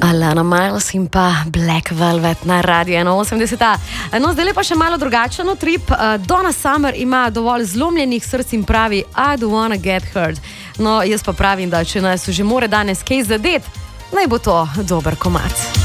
Alana Miles in pa Black Velvet na Radio 81. No, zdaj pa še malo drugačen trip. Donna Summer ima dovolj zlomljenih src in pravi I don't wanna get hurt. No, jaz pa pravim, da če nas že more danes kaj zadet, naj bo to dober komad.